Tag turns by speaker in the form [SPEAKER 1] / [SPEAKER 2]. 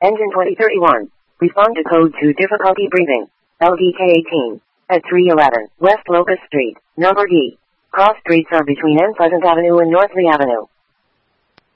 [SPEAKER 1] Engine 2031. Respond to code 2 difficulty breathing. LDK 18. At 311 West Locust Street, number D. Cross streets are between N Pleasant Avenue and North Lee Avenue.